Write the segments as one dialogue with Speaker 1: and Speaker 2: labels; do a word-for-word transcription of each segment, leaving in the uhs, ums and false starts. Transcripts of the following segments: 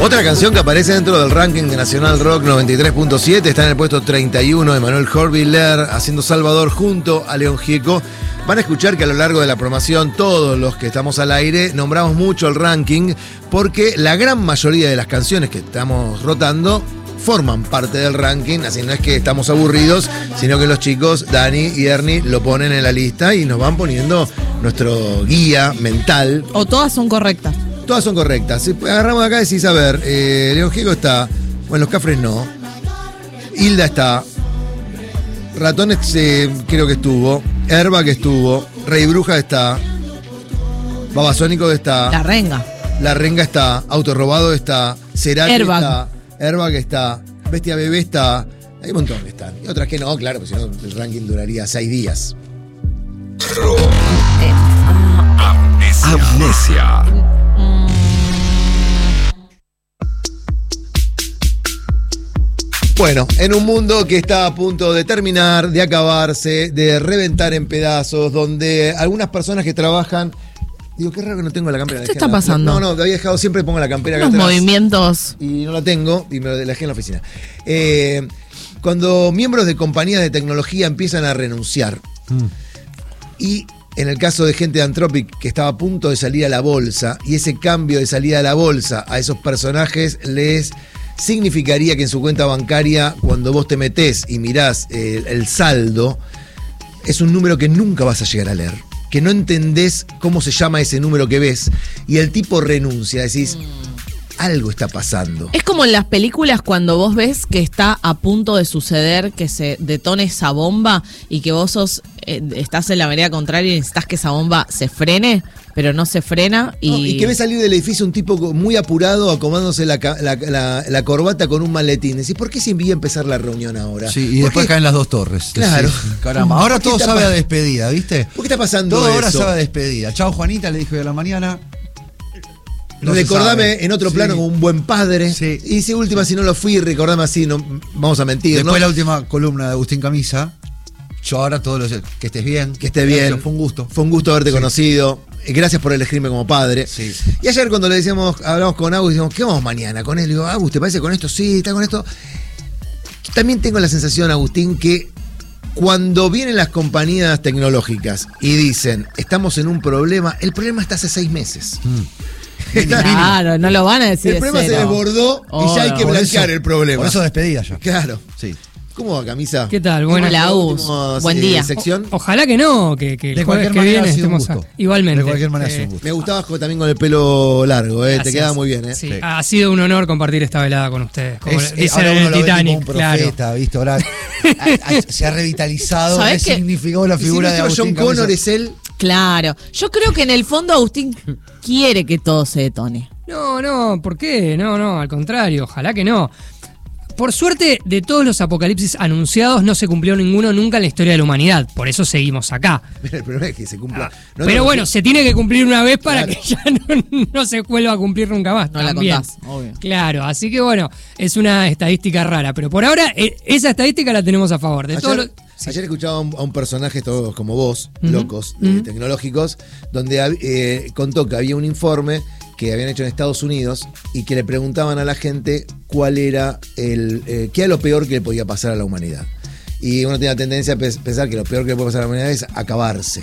Speaker 1: Otra canción que aparece dentro del ranking de Nacional Rock noventa y tres punto siete está en el puesto treinta y uno de Manuel Jorviller haciendo Salvador junto a León Gieco. Van a escuchar que a lo largo de la programación todos los que estamos al aire nombramos mucho el ranking porque la gran mayoría de las canciones que estamos rotando forman parte del ranking, así no es que estamos aburridos, sino que los chicos, Dani y Ernie, lo ponen en la lista y nos van poniendo nuestro guía mental.
Speaker 2: O todas son correctas.
Speaker 1: Todas son correctas. Si agarramos acá y decís, a ver, eh, León Gieco está, bueno, Los Cafres no, Hilda está, Ratones eh, creo que estuvo, Herba que estuvo, Rey Bruja está, Babasónico está,
Speaker 2: La Renga.
Speaker 1: La Renga está, Autorrobado está, Cerati
Speaker 2: Airbag.
Speaker 1: está, Airbag está, Bestia Bebé está, hay un montón que están. Y otras que no, claro, porque si no el ranking duraría seis días.
Speaker 2: Eh,
Speaker 3: Amnesia. Amnesia.
Speaker 1: Bueno, en un mundo que está a punto de terminar, de acabarse, de reventar en pedazos, donde algunas personas que trabajan... Digo, qué raro que no tengo la campera.
Speaker 2: ¿Qué está pasando?
Speaker 1: No, no, te había dejado, siempre pongo la campera acá
Speaker 2: Los
Speaker 1: atrás.
Speaker 2: movimientos.
Speaker 1: Y no la tengo, y me la dejé en la oficina. Eh, cuando miembros de compañías de tecnología empiezan a renunciar, mm. y en el caso de gente de Anthropic que estaba a punto de salir a la bolsa, y ese cambio de salida a la bolsa a esos personajes les significaría que en su cuenta bancaria, cuando vos te metés y mirás el, el saldo, es un número que nunca vas a llegar a leer. Que no entendés cómo se llama ese número que ves, y el tipo renuncia, decís, algo está pasando.
Speaker 2: Es como en las películas cuando vos ves que está a punto de suceder, que se detone esa bomba y que vos sos, eh, estás en la vereda contraria y necesitas que esa bomba se frene, pero no se frena. Y,
Speaker 1: no, y que ves salir del edificio un tipo muy apurado, acomodándose la, la, la, la corbata con un maletín. Decís, ¿por qué se envía a empezar la reunión ahora?
Speaker 4: Sí, y después caen las dos torres.
Speaker 1: Claro.
Speaker 4: Sí, caramba, ahora todo sabe a despedida, ¿viste?
Speaker 1: ¿Por qué está pasando
Speaker 4: todo
Speaker 1: eso?
Speaker 4: Todo ahora sabe a despedida. Chao, Juanita, le dije hoy a la mañana.
Speaker 1: No recordame en otro plano sí. como un buen padre.
Speaker 4: Sí.
Speaker 1: Y si última, si no lo fui, recordame así, no vamos a mentir.
Speaker 4: Después
Speaker 1: ¿no?
Speaker 4: la última columna de Agustín Camisa. Yo ahora todos los... Que estés bien.
Speaker 1: Que estés bien.
Speaker 4: Fue un gusto.
Speaker 1: Fue un gusto haberte
Speaker 4: sí.
Speaker 1: conocido. Gracias por elegirme como padre.
Speaker 4: Sí.
Speaker 1: Y ayer cuando le decíamos, hablamos con Agus, decíamos, ¿qué vamos mañana con él? Le digo, Agus, ¿te parece con esto? Sí, está con esto. También tengo la sensación, Agustín, que cuando vienen las compañías tecnológicas y dicen, estamos en un problema, el problema está hace seis meses. Mm.
Speaker 2: Claro, no lo van a decir.
Speaker 1: El problema se desbordó oh, y ya hay que blanquear el problema.
Speaker 4: Por eso despedida ya.
Speaker 1: Claro.
Speaker 4: Sí.
Speaker 1: ¿Cómo va, Camisa?
Speaker 5: ¿Qué tal? Bueno,
Speaker 2: la U. Buen día.
Speaker 1: Eh, sección.
Speaker 5: O, ojalá que no, que, que el jueves que viene estemos a, igualmente.
Speaker 4: De cualquier manera,
Speaker 5: eh,
Speaker 4: un gusto.
Speaker 1: Me gustabas también con el pelo largo, eh. Te queda muy bien, eh.
Speaker 5: Sí.
Speaker 1: Sí.
Speaker 5: Ha sido un honor compartir esta velada con ustedes. Como
Speaker 4: es,
Speaker 5: dice
Speaker 4: ahora
Speaker 5: el
Speaker 4: uno
Speaker 5: Titanic,
Speaker 4: lo ve como un profeta,
Speaker 5: claro.
Speaker 4: ¿viste? Ahora a, a, se ha revitalizado. ¿Qué
Speaker 2: que,
Speaker 4: significó la figura
Speaker 1: si
Speaker 4: de Agustín
Speaker 1: John
Speaker 4: Camisa?
Speaker 1: Connor es él.
Speaker 2: Claro. Yo creo que en el fondo Agustín quiere que todo se detone.
Speaker 5: No, no, ¿por qué? No, no, al contrario, ojalá que no. Por suerte, de todos los apocalipsis anunciados, no se cumplió ninguno nunca en la historia de la humanidad. Por eso seguimos acá.
Speaker 1: Mira, el problema es que se cumpla.
Speaker 5: Ah,
Speaker 1: no
Speaker 5: pero bueno, se tiene que cumplir una vez para
Speaker 1: claro.
Speaker 5: que ya no, no se vuelva a cumplir nunca más.
Speaker 2: No
Speaker 5: también.
Speaker 2: la contás, obvio.
Speaker 5: Claro, así que bueno, es una estadística rara. Pero por ahora, eh, esa estadística la tenemos a favor. De
Speaker 1: ayer,
Speaker 5: todos los...
Speaker 1: sí. ayer escuchaba a un, a un personaje, todos como vos, uh-huh. locos,
Speaker 5: uh-huh.
Speaker 1: eh, tecnológicos, donde eh, contó que había un informe que habían hecho en Estados Unidos y que le preguntaban a la gente cuál era el eh, qué era lo peor que le podía pasar a la humanidad. Y uno tiene la tendencia a pensar que lo peor que le puede pasar a la humanidad es acabarse.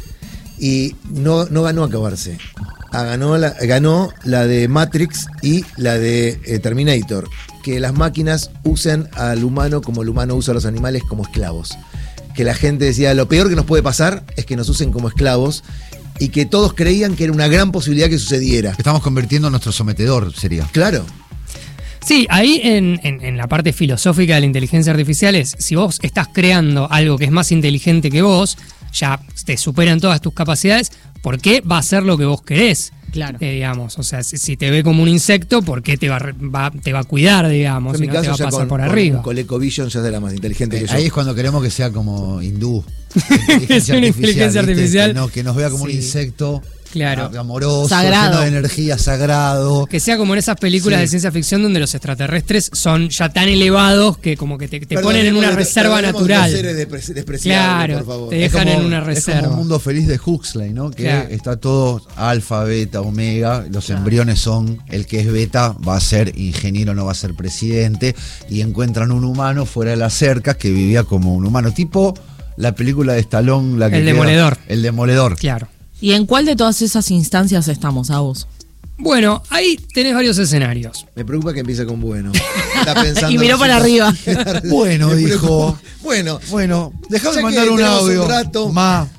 Speaker 1: Y no, no ganó acabarse. Ah, ganó, la, ganó la de Matrix y la de eh, Terminator. Que las máquinas usen al humano como el humano usa a los animales, como esclavos. Que la gente decía, lo peor que nos puede pasar es que nos usen como esclavos. Y que todos creían que era una gran posibilidad que sucediera.
Speaker 4: Estamos convirtiendo en nuestro sometedor, sería.
Speaker 1: Claro.
Speaker 5: Sí, ahí en, en, en la parte filosófica de la inteligencia artificial es, si vos estás creando algo que es más inteligente que vos, ya te superan todas tus capacidades, ¿por qué va a hacer lo que vos querés?
Speaker 2: Claro.
Speaker 5: Eh, digamos, o sea, si, si te ve como un insecto, ¿por qué te va, va, te va a cuidar, digamos?
Speaker 1: En mi
Speaker 5: no
Speaker 1: caso,
Speaker 5: te va a
Speaker 1: ya
Speaker 5: pasar
Speaker 1: con,
Speaker 5: por
Speaker 1: con
Speaker 5: arriba.
Speaker 1: ColecoVision ya es de la más inteligente
Speaker 4: Eh,
Speaker 1: que yo.
Speaker 4: ahí es cuando queremos que sea como hindú.
Speaker 5: Es una inteligencia artificial.
Speaker 4: Que, no, que nos vea como
Speaker 5: sí.
Speaker 4: un insecto.
Speaker 5: Claro.
Speaker 4: amoroso,
Speaker 2: Sagrado.
Speaker 4: lleno de energía, sagrado.
Speaker 5: Que sea como en esas películas
Speaker 4: Sí.
Speaker 5: de ciencia ficción donde los extraterrestres son ya tan elevados que como que te, te ponen en una
Speaker 1: Perdonemos-
Speaker 5: reserva
Speaker 1: perdonemos
Speaker 5: natural.
Speaker 1: los seres despre- despreciables,
Speaker 5: Claro,
Speaker 1: por favor.
Speaker 5: te dejan
Speaker 4: Es como-
Speaker 5: en una
Speaker 4: Es
Speaker 5: reserva.
Speaker 4: como un mundo feliz de Huxley, ¿no? Que
Speaker 5: Claro.
Speaker 4: está todo alfa, beta, omega. Los embriones son, el que es beta va a ser ingeniero, no va a ser presidente. Y encuentran un humano fuera de las cercas que vivía como un humano. Tipo la película de Stallone, la que
Speaker 5: El
Speaker 4: queda-
Speaker 5: Demoledor.
Speaker 4: El Demoledor.
Speaker 5: Claro.
Speaker 2: ¿Y en cuál de todas esas instancias estamos, Agus?
Speaker 5: Bueno, ahí tenés varios escenarios.
Speaker 1: Me preocupa que empiece con bueno. Está pensando
Speaker 2: Y miró
Speaker 1: en
Speaker 2: para
Speaker 1: su-
Speaker 2: arriba.
Speaker 4: Bueno,
Speaker 1: Me
Speaker 4: dijo.
Speaker 1: preocupa. Bueno,
Speaker 4: Bueno, dejame
Speaker 1: Ya que
Speaker 4: mandar un
Speaker 1: tenemos un
Speaker 4: audio.
Speaker 1: rato.
Speaker 4: Ma.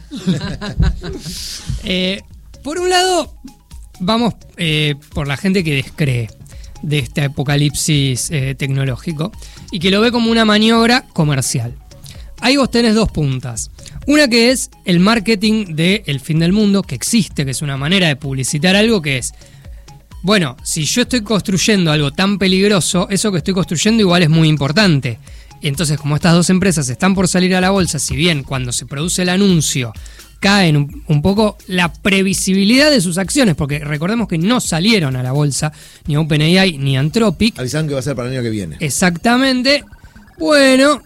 Speaker 5: Eh, por un lado, vamos eh, por la gente que descree de este apocalipsis eh, tecnológico y que lo ve como una maniobra comercial. Ahí vos tenés dos puntas. Una que es el marketing del fin del mundo, que existe, que es una manera de publicitar algo que es, bueno, si yo estoy construyendo algo tan peligroso, eso que estoy construyendo igual es muy importante. Y entonces, como estas dos empresas están por salir a la bolsa, si bien cuando se produce el anuncio caen un, un poco la previsibilidad de sus acciones, porque recordemos que no salieron a la bolsa ni OpenAI ni Anthropic,
Speaker 1: avisaron que va a ser para el año que viene.
Speaker 5: exactamente, bueno,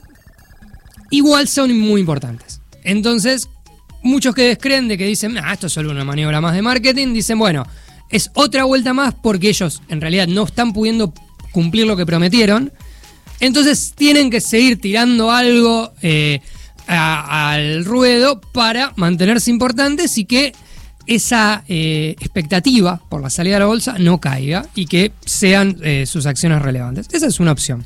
Speaker 5: igual son muy importantes. Entonces, muchos que descreen de que dicen, ah, esto es solo una maniobra más de marketing, dicen, bueno, es otra vuelta más porque ellos en realidad no están pudiendo cumplir lo que prometieron, entonces tienen que seguir tirando algo eh, a- al ruedo para mantenerse importantes y que esa eh, expectativa por la salida a la bolsa no caiga y que sean eh, sus acciones relevantes. Esa es una opción.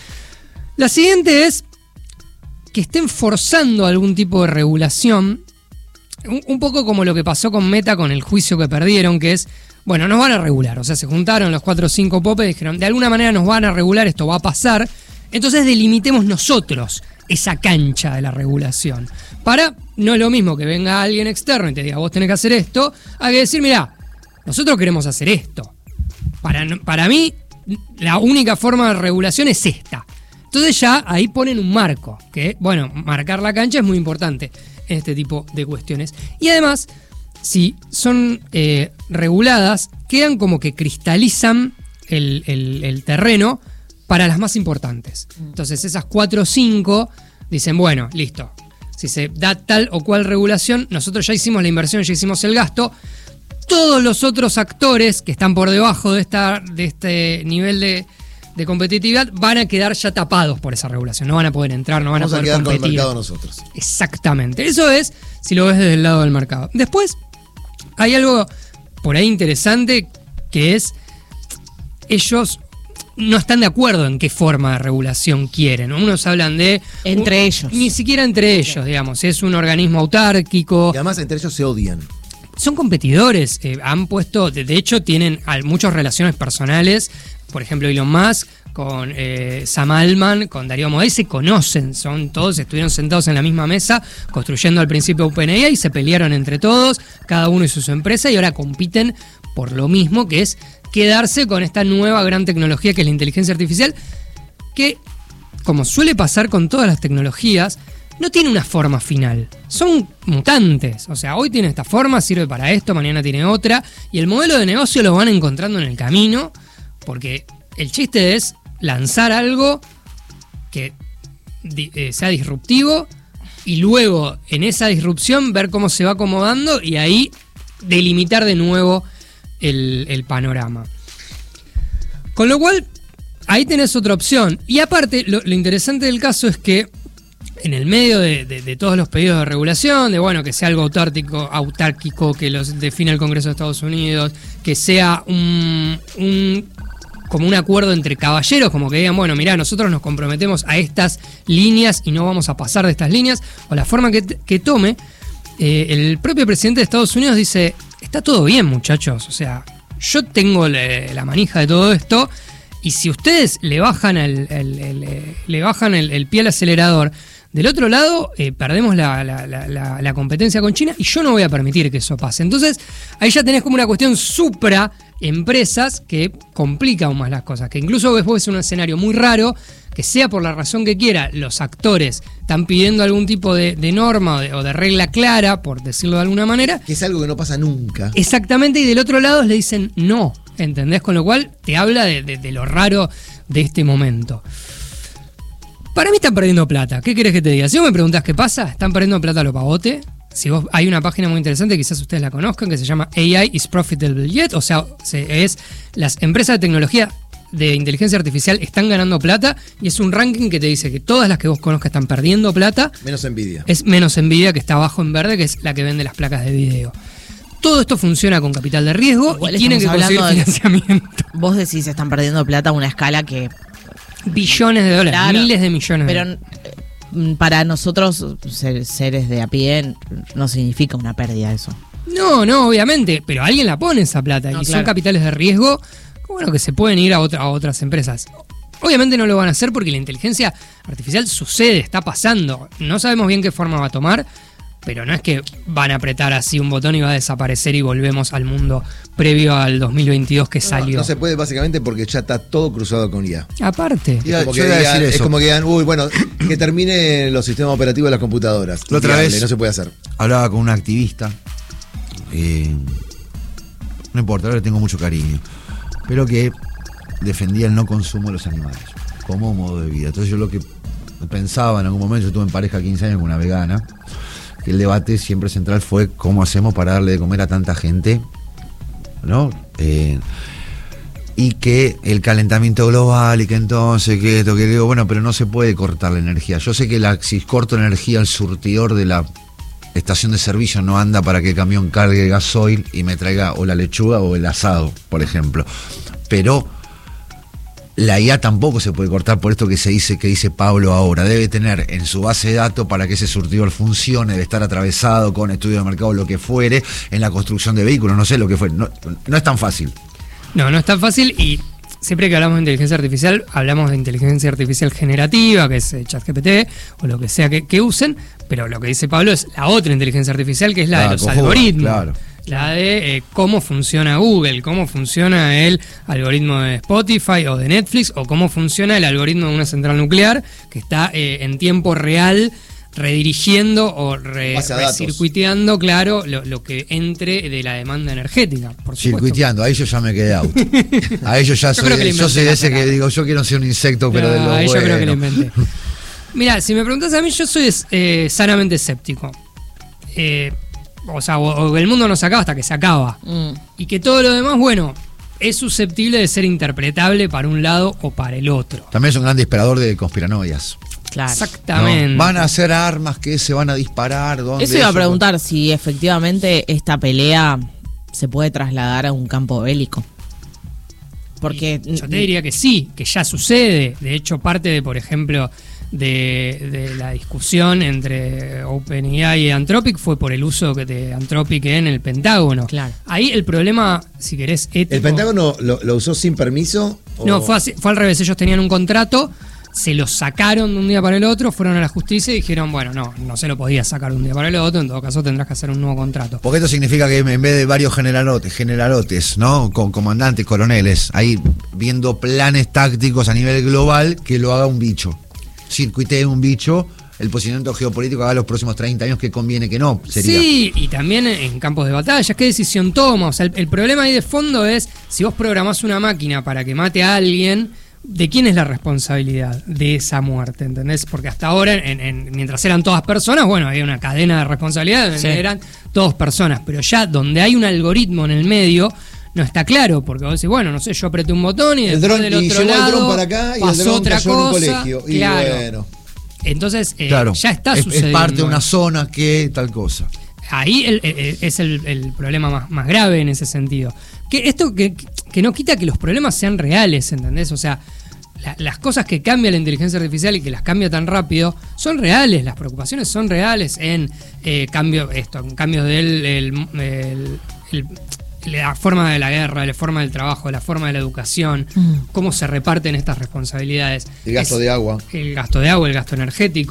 Speaker 5: La siguiente es que estén forzando algún tipo de regulación, un, un poco como lo que pasó con Meta con el juicio que perdieron, que es, bueno, nos van a regular, o sea, se juntaron los cuatro o cinco popes y dijeron, de alguna manera nos van a regular, esto va a pasar, entonces delimitemos nosotros esa cancha de la regulación, para, no es lo mismo que venga alguien externo y te diga, vos tenés que hacer esto, a que decir, mirá, nosotros queremos hacer esto, para, para mí, la única forma de regulación es esta. Entonces ya ahí ponen un marco, que bueno, marcar la cancha es muy importante en este tipo de cuestiones. Y además, si son eh, reguladas, quedan como que cristalizan el, el, el terreno para las más importantes. Entonces esas cuatro o cinco dicen, bueno, listo, si se da tal o cual regulación, nosotros ya hicimos la inversión, ya hicimos el gasto, todos los otros actores que están por debajo de, esta, de este nivel de... de competitividad van a quedar ya tapados por esa regulación, no van a poder entrar, no van
Speaker 1: Vamos
Speaker 5: a
Speaker 1: a
Speaker 5: poder
Speaker 1: quedar con el
Speaker 5: competir.
Speaker 1: mercado nosotros.
Speaker 5: Exactamente, eso es si lo ves desde el lado del mercado. Después hay algo por ahí interesante que es ellos no están de acuerdo en qué forma de regulación quieren. Unos hablan de...
Speaker 2: Entre
Speaker 5: un-
Speaker 2: ellos.
Speaker 5: Ni siquiera entre ellos, digamos. Es un organismo autárquico.
Speaker 1: Y además entre ellos se odian.
Speaker 5: Son competidores, eh, han puesto, de, de hecho tienen al- muchas relaciones personales, por ejemplo Elon Musk con eh, Sam Altman, con Darío Amodei, se conocen, son todos, estuvieron sentados en la misma mesa, construyendo al principio OpenAI y se pelearon entre todos, cada uno hizo su empresa y ahora compiten por lo mismo, que es quedarse con esta nueva gran tecnología que es la inteligencia artificial, que, como suele pasar con todas las tecnologías, no tiene una forma final. Son mutantes. O sea, hoy tiene esta forma, sirve para esto, mañana tiene otra. Y el modelo de negocio lo van encontrando en el camino. Porque el chiste es lanzar algo que di- eh, sea disruptivo. Y luego, en esa disrupción, ver cómo se va acomodando. Y ahí delimitar de nuevo el, el panorama. Con lo cual, ahí tenés otra opción. Y aparte, lo, lo interesante del caso es que en el medio de, de, de todos los pedidos de regulación, de bueno, que sea algo autárquico, autárquico, que los defina el Congreso de Estados Unidos, que sea un, un como un acuerdo entre caballeros, como que digan, bueno, mirá, nosotros nos comprometemos a estas líneas y no vamos a pasar de estas líneas, o la forma que, que tome, eh, el propio presidente de Estados Unidos dice, está todo bien, muchachos, o sea, yo tengo le, la manija de todo esto, y si ustedes le bajan el, el, el, el- le bajan el, el pie al acelerador Del otro lado, eh, perdemos la, la, la, la, la competencia con China y yo no voy a permitir que eso pase. Entonces, ahí ya tenés como una cuestión supra empresas que complica aún más las cosas, que incluso después es un escenario muy raro, que sea por la razón que quiera, los actores están pidiendo algún tipo de, de norma o de, o de regla clara, por decirlo de alguna manera.
Speaker 1: Que es algo que no pasa nunca.
Speaker 5: Exactamente, y del otro lado le dicen no, ¿entendés? Con lo cual te habla de, de, de lo raro de este momento. Para mí están perdiendo plata, ¿qué querés que te diga? Si vos me preguntás qué pasa, están perdiendo plata a lo pavote. Si vos, hay una página muy interesante, quizás ustedes la conozcan, que se llama A I is Profitable Yet, o sea, se, es las empresas de tecnología de inteligencia artificial están ganando plata, y es un ranking que te dice que todas las que vos conozcas están perdiendo plata.
Speaker 1: Menos Nvidia.
Speaker 5: Es menos Nvidia, que está abajo en verde, que es la que vende las placas de video. Todo esto funciona con capital de riesgo.
Speaker 2: Igual
Speaker 5: y tienen que conseguir
Speaker 2: hablando de-
Speaker 5: financiamiento.
Speaker 2: Vos decís están perdiendo plata a una escala que...
Speaker 5: Billones de dólares,
Speaker 2: Claro,
Speaker 5: miles de millones de
Speaker 2: Pero
Speaker 5: dólares.
Speaker 2: eh, para nosotros, ser- seres de a pie, no significa una pérdida eso.
Speaker 5: No, no, obviamente, pero alguien la pone esa plata,
Speaker 2: No,
Speaker 5: y son
Speaker 2: claro.
Speaker 5: capitales de riesgo, bueno, que se pueden ir a, otra, a otras empresas. Obviamente no lo van a hacer porque la inteligencia artificial sucede, está pasando. No sabemos bien qué forma va a tomar, pero no es que van a apretar así un botón y va a desaparecer y volvemos al mundo previo al dos mil veintidós que
Speaker 1: No,
Speaker 5: salió.
Speaker 1: no se puede básicamente porque ya está todo cruzado con I A.
Speaker 5: Aparte.
Speaker 4: Iba-
Speaker 1: Es como,
Speaker 4: yo
Speaker 1: que
Speaker 4: iba a
Speaker 1: digan,
Speaker 4: decir
Speaker 1: es
Speaker 4: eso.
Speaker 1: como que digan, uy, bueno, que termine los sistemas operativos de las computadoras.
Speaker 4: La otra
Speaker 1: Inviable,
Speaker 4: vez-
Speaker 1: no se puede hacer.
Speaker 4: Hablaba con un activista, eh, no importa, ahora le tengo mucho cariño, pero que defendía el no consumo de los animales como modo de vida. Entonces yo lo que pensaba en algún momento, yo estuve en pareja quince años con una vegana, que el debate siempre central fue cómo hacemos para darle de comer a tanta gente, ¿no? Eh, y que el calentamiento global y que entonces que esto, que digo, bueno, pero no se puede cortar la energía. Yo sé que la, si corto energía al surtidor de la estación de servicio no anda para que el camión cargue gasoil y me traiga o la lechuga o el asado, por ejemplo. Pero la I A tampoco se puede cortar por esto que se dice, que dice Pablo ahora. Debe tener en su base de datos, para que ese surtidor funcione, debe estar atravesado con estudio de mercado, lo que fuere, en la construcción de vehículos, no sé lo que fuere. No, no es tan fácil.
Speaker 5: No, no es tan fácil, y siempre que hablamos de inteligencia artificial, hablamos de inteligencia artificial generativa, que es eh, ChatGPT, o lo que sea que, que usen, pero lo que dice Pablo es la otra inteligencia artificial, que es la
Speaker 4: Ah,
Speaker 5: de los
Speaker 4: cojuda,
Speaker 5: algoritmos.
Speaker 4: claro.
Speaker 5: La de eh, cómo funciona Google, cómo funciona el algoritmo de Spotify o de Netflix, o cómo funciona el algoritmo de una central nuclear que está eh, en tiempo real redirigiendo o re-
Speaker 1: Base a datos.
Speaker 5: recircuiteando, claro, lo, lo que entre de la demanda energética. Por supuesto.
Speaker 4: Circuiteando, ahí yo ya me quedé out. A ellos ya
Speaker 5: Yo creo que le
Speaker 4: soy, yo soy
Speaker 5: inventé
Speaker 4: ese
Speaker 5: la
Speaker 4: que
Speaker 5: palabra.
Speaker 4: digo, yo quiero ser un insecto, pero de
Speaker 5: No,
Speaker 4: los
Speaker 5: ahí yo creo que lo
Speaker 4: buenos.
Speaker 5: inventé. Mira, si me preguntas a mí, yo soy eh, sanamente escéptico. Eh, o sea, o, o el mundo no se acaba hasta que se acaba.
Speaker 2: Mm.
Speaker 5: Y que todo lo demás, bueno, es susceptible de ser interpretable para un lado o para el otro.
Speaker 4: También es un gran disparador de conspiranoias.
Speaker 2: Claro.
Speaker 5: Exactamente.
Speaker 4: ¿No? Van a hacer armas que se van a disparar. ¿dónde?
Speaker 2: Eso iba a preguntar si efectivamente esta pelea se puede trasladar a un campo bélico. Porque
Speaker 5: Y yo te diría que sí, que ya sucede. De hecho, parte de, por ejemplo, de, de la discusión entre OpenAI y Anthropic fue por el uso que- de Anthropic en el Pentágono.
Speaker 2: Claro.
Speaker 5: Ahí el problema, si querés, ético...
Speaker 1: ¿El Pentágono lo, lo usó sin permiso? o-
Speaker 5: No, fue, así- fue al revés. Ellos tenían un contrato, se lo sacaron de un día para el otro, fueron a la justicia y dijeron, bueno, no, no se lo podía sacar de un día para el otro, en todo caso tendrás que hacer un nuevo contrato.
Speaker 4: Porque esto significa que en vez de varios generalotes, generalotes, ¿no? Con comandantes, coroneles, ahí viendo planes tácticos a nivel global, que lo haga un bicho. Circuitee un bicho, el posicionamiento geopolítico haga los próximos treinta años, que conviene que no, sería.
Speaker 5: Sí, y también en campos de batalla, ¿qué decisión toma? O sea, el, el problema ahí de fondo es, si vos programás una máquina para que mate a alguien, ¿de quién es la responsabilidad de esa muerte? ¿Entendés? Porque hasta ahora, en, en- mientras eran todas personas, bueno, había una cadena de responsabilidad donde
Speaker 2: Sí.
Speaker 5: eran todas personas, pero ya donde hay un algoritmo en el medio, no está claro, porque vos decís, bueno, no sé, yo apreté un botón y
Speaker 1: El
Speaker 5: después
Speaker 1: dron,
Speaker 5: del
Speaker 1: y
Speaker 5: otro
Speaker 1: llegó el
Speaker 5: lado
Speaker 1: dron para acá y el
Speaker 5: pasó
Speaker 1: dron
Speaker 5: otra
Speaker 1: cayó en un
Speaker 5: cosa.
Speaker 1: colegio. Y
Speaker 5: Claro.
Speaker 1: bueno.
Speaker 5: Entonces, eh,
Speaker 4: Claro,
Speaker 5: ya está
Speaker 4: es, es
Speaker 5: sucediendo.
Speaker 4: parte de una zona que tal cosa.
Speaker 5: Ahí el- el- es el, el problema más, más grave en ese sentido. Que esto que, que no quita que los problemas sean reales, ¿entendés? O sea, la- las cosas que cambia la inteligencia artificial y que las cambia tan rápido son reales, las preocupaciones son reales en eh, cambio, esto, en cambios del el- el- el- la forma de la guerra, la forma del trabajo, la forma de la educación,
Speaker 2: Mm.
Speaker 5: cómo se reparten estas responsabilidades.
Speaker 1: El gasto
Speaker 5: Es-
Speaker 1: de agua.
Speaker 5: el gasto de agua, el gasto energético,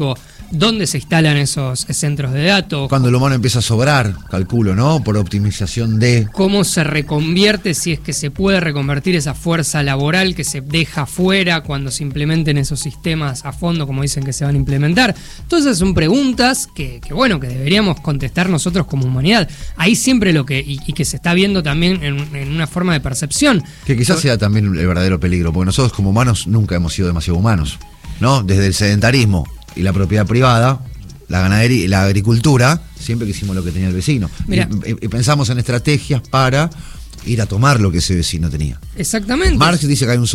Speaker 5: dónde se instalan esos centros de datos,
Speaker 4: Cuando el humano empieza a sobrar, calculo, ¿no? Por optimización de...
Speaker 5: cómo se reconvierte, si es que se puede reconvertir esa fuerza laboral que se deja fuera cuando se implementen esos sistemas a fondo, como dicen que se van a implementar. Todas esas son preguntas que, que bueno, que deberíamos contestar nosotros como humanidad. Ahí siempre lo que, y, y que se está viendo también en, en una forma de percepción.
Speaker 4: Que quizás sea también el verdadero peligro, porque nosotros como humanos nunca hemos sido demasiado humanos, ¿no? Desde el sedentarismo y la propiedad privada, la ganadería y la agricultura, siempre que hicimos lo que tenía el vecino. Y, y pensamos en estrategias para ir a tomar lo que ese vecino tenía.
Speaker 5: Exactamente.
Speaker 4: Marx dice que hay un